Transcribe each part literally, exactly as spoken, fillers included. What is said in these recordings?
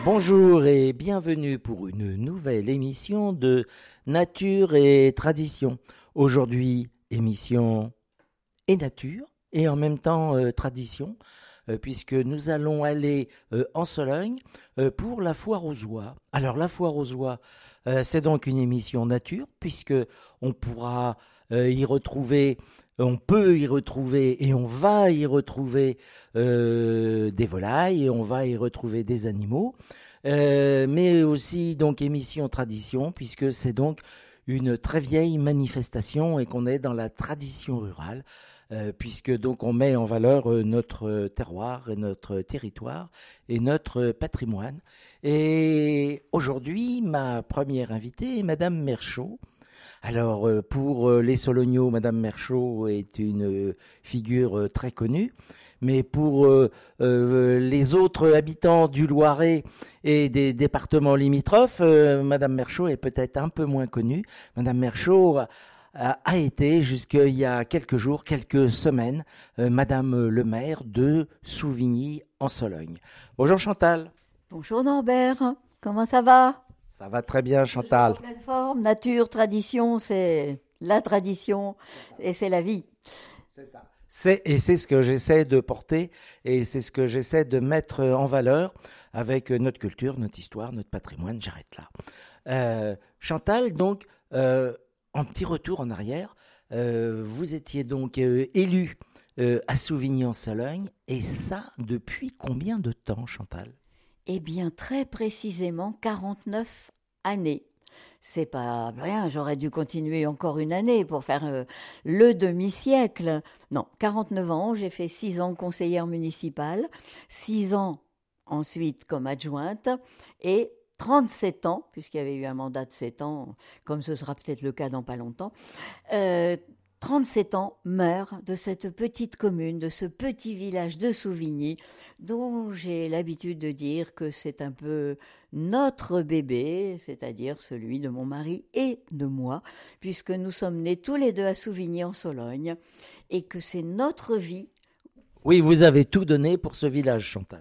Bonjour et bienvenue pour une nouvelle émission de Nature et Tradition. Aujourd'hui, émission et nature et en même temps euh, tradition, euh, puisque nous allons aller euh, en Sologne euh, pour la foire aux oies. Alors la foire aux oies, euh, c'est donc une émission nature, puisque on pourra euh, y retrouver... On peut y retrouver et on va y retrouver euh, des volailles et on va y retrouver des animaux, euh, mais aussi donc émission tradition puisque c'est donc une très vieille manifestation et qu'on est dans la tradition rurale, euh, puisque donc on met en valeur euh, notre terroir et notre territoire et notre patrimoine. Et aujourd'hui, ma première invitée est Madame Merchaud. Alors, euh, pour euh, les Solognos, Madame Merchaud est une euh, figure euh, très connue, mais pour euh, euh, les autres habitants du Loiret et des départements limitrophes, euh, Madame Merchaud est peut-être un peu moins connue. Madame Merchaud a, a été, jusqu'il y a quelques jours, quelques semaines, euh, Madame le maire de Souvigny en Sologne. Bonjour Chantal. Bonjour Norbert, comment ça va? Ça va très bien Chantal. En pleine forme, nature, tradition, c'est la tradition et c'est la vie. C'est ça. C'est, et c'est ce que j'essaie de porter et c'est ce que j'essaie de mettre en valeur avec notre culture, notre histoire, notre patrimoine. J'arrête là. Euh, Chantal, donc, euh, en petit retour en arrière, euh, vous étiez donc euh, élue euh, à Souvigny-en-Sologne et ça depuis combien de temps, Chantal ? Eh bien, très précisément, quarante-neuf années. C'est pas rien, j'aurais dû continuer encore une année pour faire euh, le demi-siècle. Non, quarante-neuf ans, j'ai fait six ans conseillère municipale, six ans ensuite comme adjointe et trente-sept ans, puisqu'il y avait eu un mandat de sept ans, comme ce sera peut-être le cas dans pas longtemps, euh, trente-sept ans, maire de cette petite commune, de ce petit village de Souvigny, dont j'ai l'habitude de dire que c'est un peu notre bébé, c'est-à-dire celui de mon mari et de moi, puisque nous sommes nés tous les deux à Souvigny en Sologne, et que c'est notre vie. Oui, vous avez tout donné pour ce village, Chantal.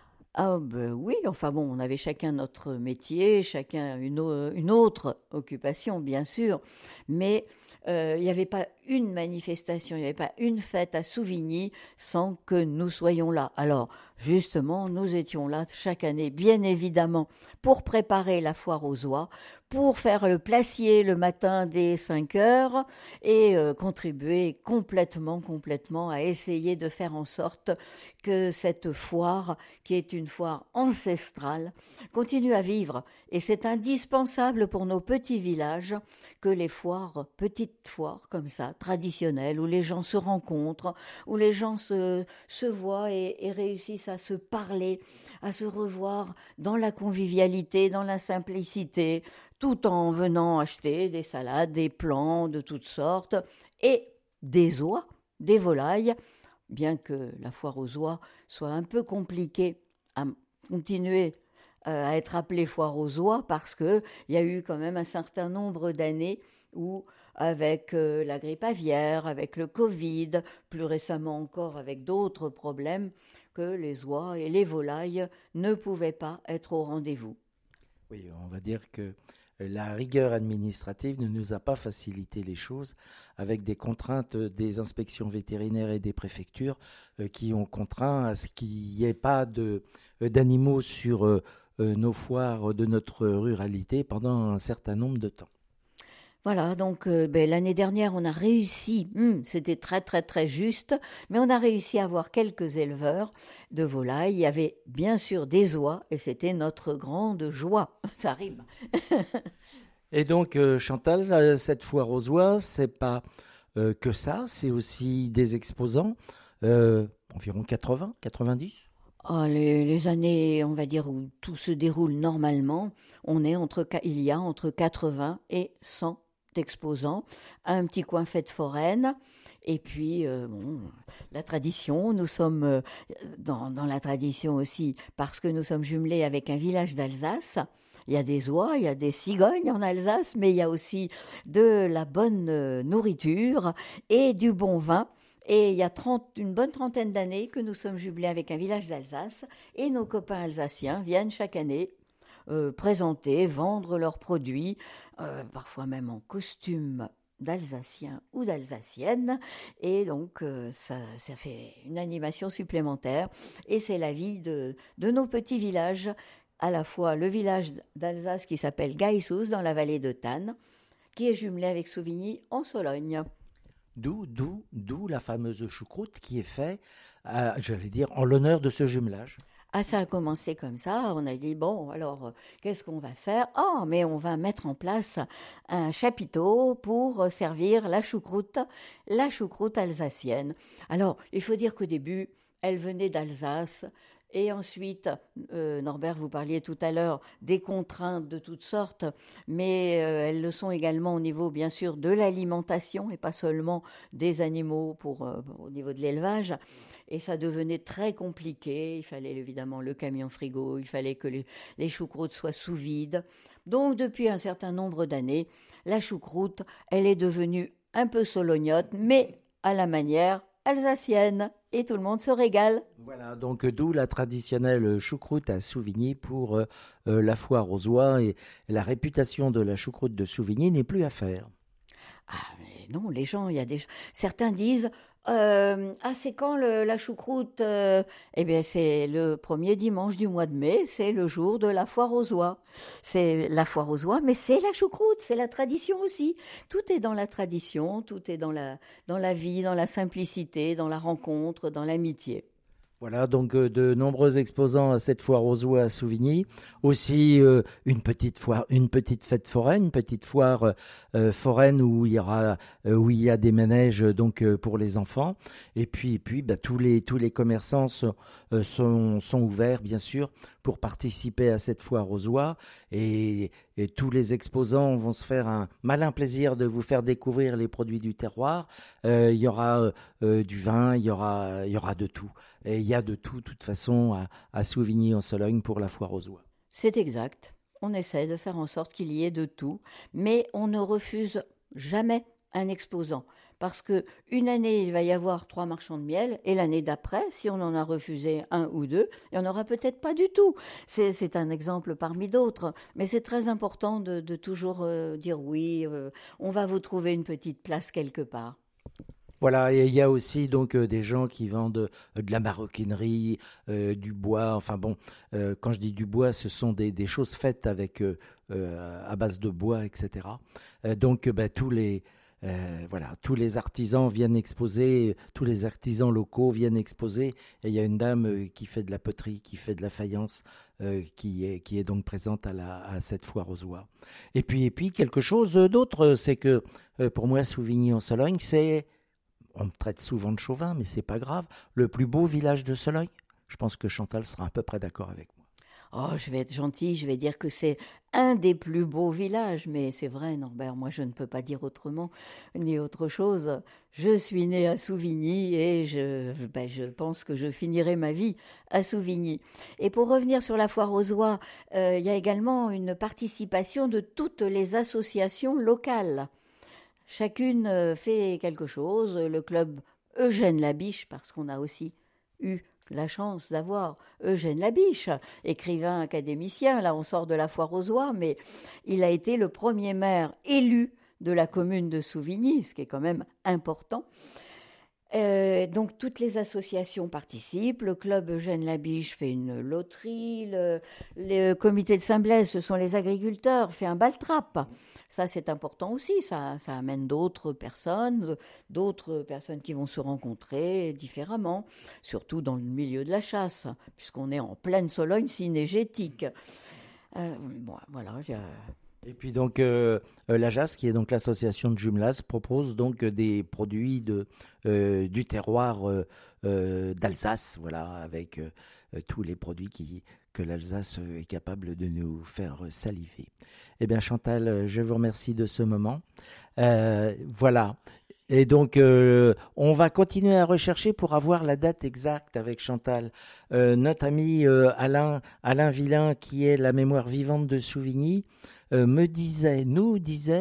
Ah ben oui, enfin bon, on avait chacun notre métier, chacun une, une autre occupation, bien sûr, mais euh, il n'y avait pas une manifestation, il n'y avait pas une fête à Souvigny sans que nous soyons là. Alors, justement, nous étions là chaque année, bien évidemment, pour préparer la foire aux oies, pour faire le placier le matin dès cinq heures et euh, contribuer complètement, complètement à essayer de faire en sorte que cette foire, qui est une foire ancestrale, continue à vivre. Et c'est indispensable pour nos petits villages que les foires, petites foires comme ça, traditionnelles, où les gens se rencontrent, où les gens se, se voient et, et réussissent à se parler, à se revoir dans la convivialité, dans la simplicité, tout en venant acheter des salades, des plants de toutes sortes et des oies, des volailles, bien que la foire aux oies soit un peu compliquée à continuer à être appelée foire aux oies parce qu'il y a eu quand même un certain nombre d'années où, avec la grippe aviaire, avec le Covid, plus récemment encore avec d'autres problèmes, que les oies et les volailles ne pouvaient pas être au rendez-vous. Oui, on va dire que la rigueur administrative ne nous a pas facilité les choses avec des contraintes des inspections vétérinaires et des préfectures euh, qui ont contraint à ce qu'il n'y ait pas de, euh, d'animaux sur euh, euh, nos foires de notre ruralité pendant un certain nombre de temps. Voilà, donc euh, ben, l'année dernière, on a réussi, hum, c'était très très très juste, mais on a réussi à avoir quelques éleveurs de volailles. Il y avait bien sûr des oies et c'était notre grande joie. Ça rime. Et donc, euh, Chantal, cette foire aux oies, c'est pas euh, que ça, c'est aussi des exposants, euh, environ quatre-vingts, quatre-vingt-dix. Oh, les, les années, on va dire, où tout se déroule normalement, on est entre, il y a entre quatre-vingts et cent exposants, un petit coin fête foraine, et puis euh, bon, la tradition, nous sommes euh, dans, dans la tradition aussi, parce que nous sommes jumelés avec un village d'Alsace. Il y a des oies, il y a des cigognes en Alsace, mais il y a aussi de la bonne euh, nourriture et du bon vin. Et il y a trente, une bonne trentaine d'années que nous sommes jumelés avec un village d'Alsace et nos copains alsaciens viennent chaque année euh, présenter, vendre leurs produits, euh, parfois même en costume d'Alsaciens ou d'Alsaciennes. Et donc, euh, ça, ça fait une animation supplémentaire. Et c'est la vie de, de nos petits villages, à la fois le village d'Alsace qui s'appelle Gaïsous dans la vallée de Thann, qui est jumelé avec Souvigny en Sologne. D'où, d'où, d'où la fameuse choucroute qui est faite, euh, j'allais dire, en l'honneur de ce jumelage. Ah, ça a commencé comme ça. On a dit, bon, alors, euh, qu'est-ce qu'on va faire? Oh, mais on va mettre en place un chapiteau pour euh, servir la choucroute, la choucroute alsacienne. Alors, il faut dire qu'au début, elle venait d'Alsace. Et ensuite, euh, Norbert, vous parliez tout à l'heure des contraintes de toutes sortes, mais euh, elles le sont également au niveau, bien sûr, de l'alimentation et pas seulement des animaux pour, euh, au niveau de l'élevage. Et ça devenait très compliqué. Il fallait évidemment le camion frigo, il fallait que les, les choucroutes soient sous vide. Donc, depuis un certain nombre d'années, la choucroute, elle est devenue un peu solognote, mais à la manière alsacienne. Et tout le monde se régale. Voilà, donc euh, d'où la traditionnelle choucroute à Souvigny pour euh, euh, la foire aux oies. Et la réputation de la choucroute de Souvigny n'est plus à faire. Ah, mais non, les gens, il y a des... Certains disent, euh, ah, c'est quand le- la choucroute? Euh, Eh bien, c'est le premier dimanche du mois de mai, c'est le jour de la foire aux oies. C'est la foire aux oies, mais c'est la choucroute, c'est la tradition aussi. Tout est dans la tradition, tout est dans la, dans la vie, dans la simplicité, dans la rencontre, dans l'amitié. Voilà, donc euh, de nombreux exposants à cette foire aux oies à Souvigny. Aussi euh, une petite foire, une petite fête foraine, une petite foire euh, euh, foraine où il y aura, euh, où il y a des manèges euh, donc euh, pour les enfants. Et puis, et puis bah, tous les tous les commerçants sont, euh, sont sont ouverts bien sûr pour participer à cette foire aux oies. Et, et tous les exposants vont se faire un malin plaisir de vous faire découvrir les produits du terroir. Euh, il y aura euh, euh, du vin, il y aura il y aura de tout. Et il y a de tout, de toute façon, à, à Souvigny-en-Sologne pour la foire aux oies. C'est exact. On essaie de faire en sorte qu'il y ait de tout, mais on ne refuse jamais un exposant. Parce que une année, il va y avoir trois marchands de miel, et l'année d'après, si on en a refusé un ou deux, il n'y en aura peut-être pas du tout. C'est, c'est un exemple parmi d'autres, mais c'est très important de, de toujours euh, dire oui, euh, on va vous trouver une petite place quelque part. Voilà, et il y a aussi donc euh, des gens qui vendent euh, de la maroquinerie, euh, du bois. Enfin bon, euh, quand je dis du bois, ce sont des, des choses faites avec euh, euh, à base de bois, et cetera. Euh, donc euh, bah, tous les euh, voilà, tous les artisans viennent exposer, tous les artisans locaux viennent exposer. Et il y a une dame euh, qui fait de la poterie, qui fait de la faïence, euh, qui est qui est donc présente à la à cette foire aux oies. Et puis et puis quelque chose d'autre, c'est que euh, pour moi, Souvigny-en-Sologne, c'est on me traite souvent de chauvin, mais c'est pas grave. Le plus beau village de Sologne. Je pense que Chantal sera à peu près d'accord avec moi. Oh, je vais être gentille, je vais dire que c'est un des plus beaux villages, mais c'est vrai, Norbert, moi je ne peux pas dire autrement ni autre chose. Je suis née à Souvigny et je, ben, je pense que je finirai ma vie à Souvigny. Et pour revenir sur la foire aux oies, euh, il y a également une participation de toutes les associations locales. Chacune euh, fait quelque chose. Le club Eugène Labiche, parce qu'on a aussi eu la chance d'avoir Eugène Labiche, écrivain académicien. Là, on sort de la foire aux oies, mais il a été le premier maire élu de la commune de Souvigny, ce qui est quand même important. Euh, donc toutes les associations participent. Le club Eugène Labiche fait une loterie. Le, le comité de Saint-Blaise, ce sont les agriculteurs, fait un bal-trap. Ça, c'est important aussi. Ça, ça amène d'autres personnes, d'autres personnes qui vont se rencontrer différemment, surtout dans le milieu de la chasse, puisqu'on est en pleine Sologne cynégétique. Euh, bon, voilà. j'ai- Et puis donc euh, euh, l'A J A S, qui est donc l'association de jumelage, propose donc euh, des produits de, euh, du terroir euh, euh, d'Alsace, voilà, avec euh, euh, tous les produits qui, que l'Alsace euh, est capable de nous faire euh, saliver. Eh bien Chantal, euh, je vous remercie de ce moment. Euh, voilà. Et donc, euh, on va continuer à rechercher pour avoir la date exacte avec Chantal. Euh, notre ami euh, Alain, Alain Villain, qui est la mémoire vivante de Souvigny, euh, me disait, nous disait,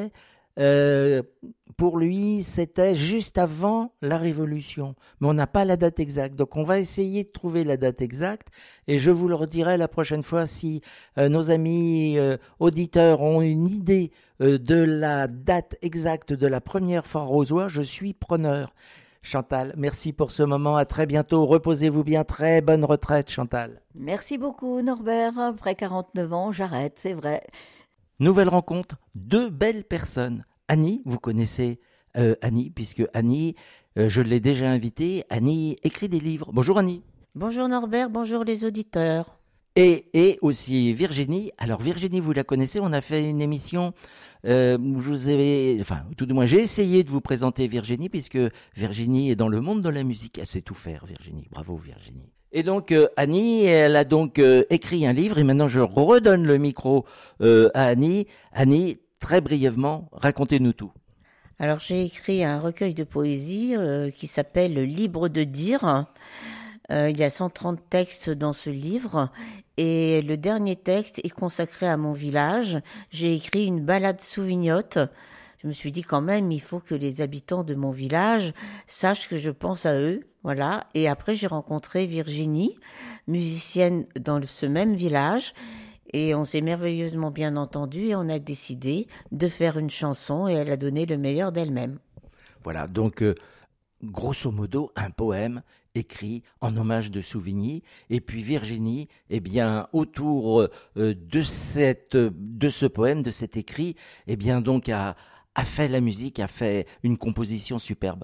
euh, pour lui, c'était juste avant la Révolution. Mais on n'a pas la date exacte. Donc, on va essayer de trouver la date exacte. Et je vous le redirai la prochaine fois si euh, nos amis euh, auditeurs ont une idée euh, de la date exacte de la première foire aux oies. Je suis preneur. Chantal, merci pour ce moment. À très bientôt. Reposez-vous bien. Très bonne retraite, Chantal. Merci beaucoup, Norbert. Après quarante-neuf ans, j'arrête, c'est vrai. Nouvelle rencontre, deux belles personnes. Annie, vous connaissez euh, Annie, puisque Annie, euh, je l'ai déjà invitée. Annie écrit des livres. Bonjour Annie. Bonjour Norbert, bonjour les auditeurs. Et, et aussi Virginie. Alors Virginie, vous la connaissez, on a fait une émission euh, où je vous ai, enfin tout du moins j'ai essayé de vous présenter Virginie, puisque Virginie est dans le monde de la musique. Elle sait tout faire, Virginie. Bravo Virginie. Et donc euh, Annie, elle a donc euh, écrit un livre, et maintenant je redonne le micro euh, à Annie. Annie, très brièvement, racontez-nous tout. Alors j'ai écrit un recueil de poésie euh, qui s'appelle Libre de dire. Euh, il y a cent trente textes dans ce livre et le dernier texte est consacré à mon village. J'ai écrit une ballade souvignote. Je me suis dit quand même, il faut que les habitants de mon village sachent que je pense à eux. Voilà. Et après, j'ai rencontré Virginie, musicienne dans ce même village. Et on s'est merveilleusement bien entendu et on a décidé de faire une chanson et elle a donné le meilleur d'elle-même. Voilà, donc euh, grosso modo un poème écrit en hommage de Souvigny. Et puis Virginie, eh bien autour euh, de cette de ce poème, de cet écrit, eh bien donc a a fait la musique, a fait une composition superbe.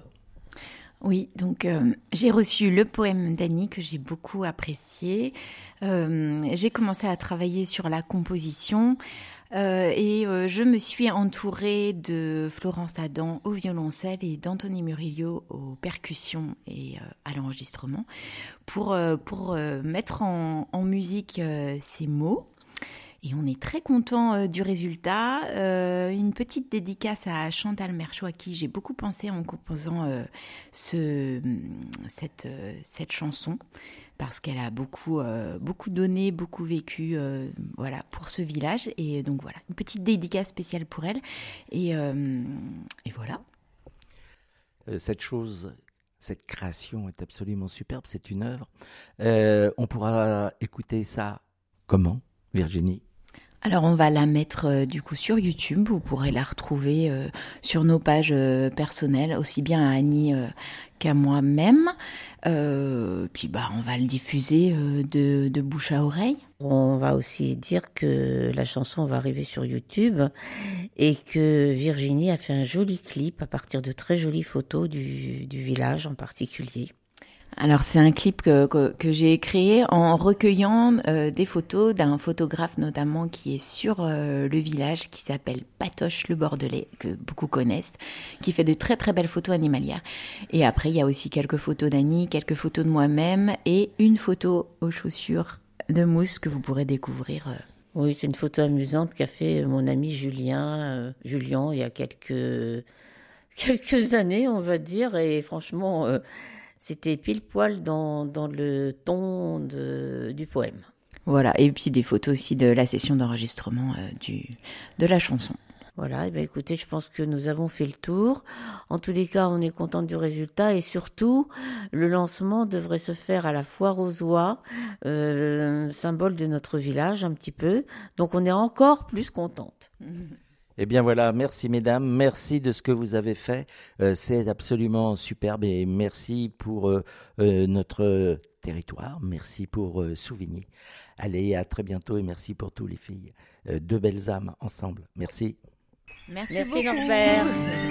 Oui, donc euh, j'ai reçu le poème d'Annie que j'ai beaucoup apprécié. Euh, j'ai commencé à travailler sur la composition euh, et euh, je me suis entourée de Florence Adam au violoncelle et d'Anthony Murillo aux percussions et euh, à l'enregistrement pour, euh, pour euh, mettre en, en musique euh, ces mots. Et on est très content euh, du résultat. Euh, une petite dédicace à Chantal Merchaud, à qui j'ai beaucoup pensé en composant euh, ce, cette, euh, cette chanson, parce qu'elle a beaucoup, euh, beaucoup donné, beaucoup vécu euh, voilà, pour ce village. Et donc voilà, une petite dédicace spéciale pour elle. Et, euh, et voilà. Euh, cette chose, cette création est absolument superbe, c'est une œuvre. Euh, on pourra écouter ça comment, Virginie ? Alors on va la mettre euh, du coup sur YouTube, vous pourrez la retrouver euh, sur nos pages euh, personnelles, aussi bien à Annie euh, qu'à moi-même. Euh, puis bah on va le diffuser euh, de, de bouche à oreille. On va aussi dire que la chanson va arriver sur YouTube et que Virginie a fait un joli clip à partir de très jolies photos du, du village en particulier. Alors c'est un clip que, que, que j'ai créé en recueillant euh, des photos d'un photographe notamment qui est sur euh, le village, qui s'appelle Patoche le Bordelais, que beaucoup connaissent, qui fait de très très belles photos animalières. Et après il y a aussi quelques photos d'Annie, quelques photos de moi-même et une photo aux chaussures de mousse que vous pourrez découvrir. Euh. Oui, c'est une photo amusante qu'a fait mon ami Julien, euh, Julien il y a quelques, quelques années on va dire, et franchement... Euh, C'était pile poil dans, dans le ton de, du poème. Voilà, et puis des photos aussi de la session d'enregistrement euh, du, de la chanson. Voilà, et bien écoutez, je pense que nous avons fait le tour. En tous les cas, on est content du résultat et surtout, le lancement devrait se faire à la foire aux oies, euh, symbole de notre village un petit peu. Donc on est encore plus contente. Eh bien voilà, merci mesdames, merci de ce que vous avez fait, euh, c'est absolument superbe et merci pour euh, euh, notre territoire, merci pour euh, Souvigny. Allez, à très bientôt et merci pour tous les filles, euh, deux belles âmes ensemble, merci. Merci, merci Norbert.